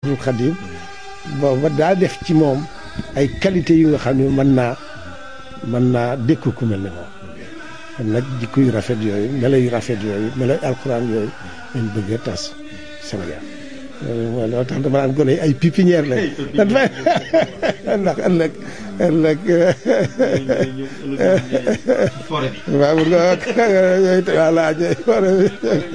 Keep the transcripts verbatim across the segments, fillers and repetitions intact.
Cheikhul Khadim booba daa def ci moom ay qualité yu nga xam ne mën naa mën naa dékku ku mel ne moom kon nag jikko yu rafet yooyu melo yu rafet yooyu melo yu alxuraan yooyu lañ bëgg a tas Sénégal loolu loo tax dama naan gone ay pépinière lañ ndax ëllëg ëllëg waaw nga yooyu voilà ñooy forêt bi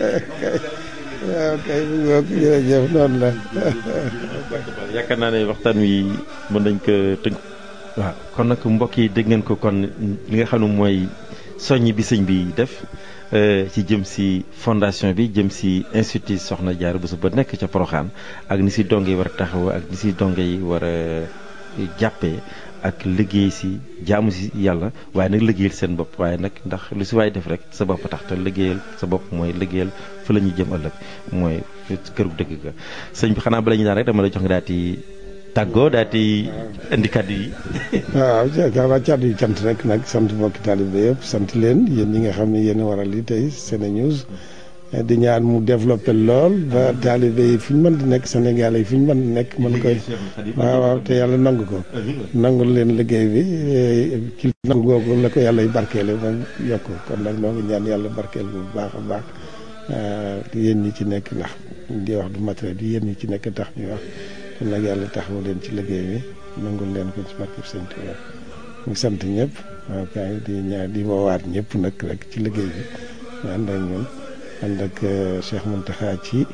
waaw kay jërëjëf noonu la yaakaar naa ne waxtaan wi mën nañ ko tënk waaw kon nag mbokk yi dégg ngeen ko kon li nga xam ne mooy soññ bi sëñ bi def ci jëm si fondation bi jëm si institut Soxna Diarra Bousso ba nekk ca Porokhane ak ni si donge yi war a taxaw ak ni si donge yi war a jàppee ak liggéey si jaamu si yàlla waaye nag liggéeyal seen bopp waaye nag ndax lu si waay def rek sa bopp tax te liggéeyal sa bopp mooy liggéeyal fa la ñuy jëm ëllëg mooy këru dëgg ga sëñ bi xanaa bala ñu daan rek dama la jox nga daal di tàggoo daal di indi kàddu yi. waaw jaakaar kàddu yi cant rek nag sant mbokki taalibe yëpp sant leen yéen ñi nga xam ne yéen a waral li tey SeneNews di ñaan mu développé lool ba taalibe yi fu ñu mën di nekk Sénégal yi fu ñu mën di nekk mën koy waaw waaw te yàlla nangu ko nangul leen liggéey bi ci nangu googu la ko yàlla y barkeele moom yokk kon nag noo ngi ñaan yàlla barkeel bu baax a baax yéen ñi ci nekk ndax di wax du matériel yi yéen ñi ci nekk tax ñuy wax kon nag yàlla taxawu leen ci liggéey bi nangul leen ko ci barkeb Sëñ Tuubaa ñu sant ñëpp waaw kay di ñaan di woowaat ñëpp nag rek ci liggéey bi ñu ànd ak ñun ànd ak Cheikh Mountakha ci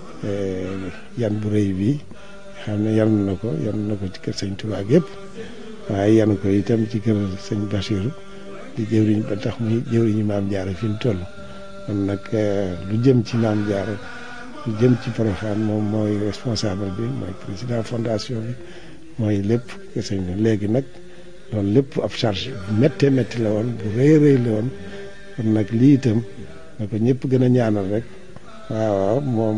yan bu rëy bi xam ne yan na ko yan na ko ci kër Sëñ Tuubaa yëpp waaye yan ko itam ci kër Sëñ Bachir di jëwriñ ba tax muy jëwriñu Maam Jaara fi mu toll kon nag lu jëm ci Maam Jaara lu jëm ci Porokhane moom mooy responsable bi mooy président fondation bi mooy lépp kër Sëñ bi léegi nag loolu lépp ab charge bu méttee métti la woon bu rëy rëy la woon kon nag lii itam na ko ñëpp gën a ñaanal rek waaw waaw moom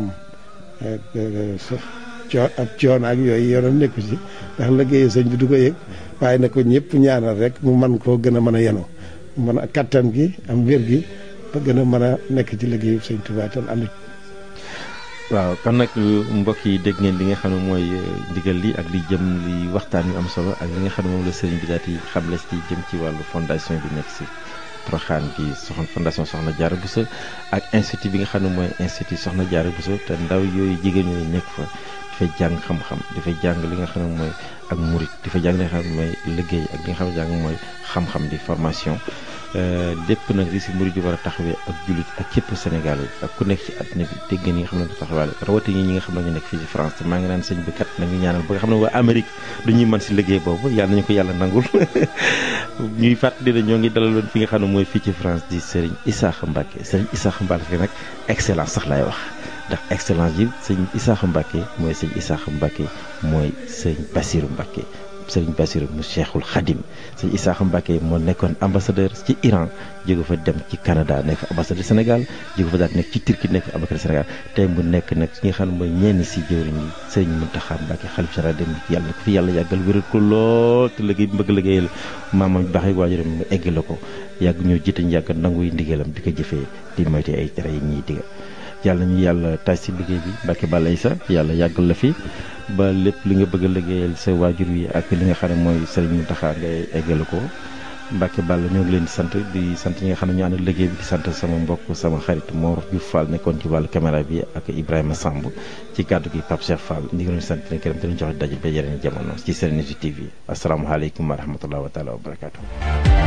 sax coo ab coon ak yooyu yoonam nekku ci ndax liggéeyu sëñ bi du ko yëg waaye na ko ñëpp ñaanal rek mu man koo gën a mën a yenu mën a kattan gi am wér gi ba gën a mën a nekk ci liggéeyu sëñ Tuubaa tan ànd waaw kon nag mbokk yi dégg ngeen li nga xam ne mooy ndigal li ak li jëm li waxtaan yu am solo ak li nga xam ne moom la sëriñ bi daal di xamle ci jëm ci wàllu fondation bi nekk si Porokhane bi soxna fondation Soxna Diarra Bousso ak institut bi nga xam ne mooy institut Soxna Diarra Bousso te ndaw yooyu jigéen ñooyu nekk fa dafay jàng xam-xam dafay jàng li nga xam ne mooy ak murit dafay jàng li nga xam ne mooy liggéey ak li nga xam ne jàng mooy xam-xam di formation lépp nag li si murit yi war a taxawee ak jullit ak képp Sénégal yi ak ku nekk ci àddina bi dégg ngeen ñi nga xam ne du taxawaale rawatina ñi nga xam ne ñu nekk fii ci France te maa ngi naan sëñ bi kat nañu ñaanal ba nga xam ne waa Amérique du ñuy mën si liggéey boobu yàlla nañu ko yàlla nangul ñuy fàttali ne ñoo ngi dalaloon fi nga xam ne mooy fii ci France di Serigne Issakha Mbacké Serigne Issakha Mbacké nag excellence sax laay wax ndax excellence yi sëñ Issakha Mbacké mooy sëñ Issakha Mbacké mooy sëñ Bassirou Mbacké sëriñ Bassirou mu Cheikhul Khadim sëñ Issakha Mbacké moo nekkoon ambassadeur ci Iran jóge fa dem ci Canada nekk ambassadeur Sénégal jóge fa daal nekk ci Turquie nekk ambassadeur Sénégal tey mu nekk nag ki nga xam ne mooy ñenn si jëwriñ yi sëriñ Mountakha Mbacké xalif général dem yàlla na ko fi yàlla yàggal wéral ko lool te liggéey bi bëgg liggéeyal maamam baax yi waajuram mu egg la ko yàgg ñoo jiite ñu yàgg nangu yi ndigalam di ko jëfee di moyte ay tere yi ñuy digal yàlla ñu yàlla taaj si liggéey bi Mbacké Balla Issa yàlla yàggal la fi ba lépp li nga bëgg a liggéeyal sa waajur wi ak li nga xam ne mooy Serigne Mountakha ngay eggale ko Mbacké Balla ñoo ngi leen di sant di sant ñi nga xam ne ñu ànd liggéey bi di sant sama mbokk sama xarit Mor Diouf Fall nekkoon ci wàllu caméra bi ak Ibrahima Samb ci kàddu gi Pape Cheikh Fall ndi ngi leen sant leen këram te ñu joxe daje ba yeneen jamono ci SeneNews T V asalaamaaleykum wa rahmatulah wa taala wa barakaatu.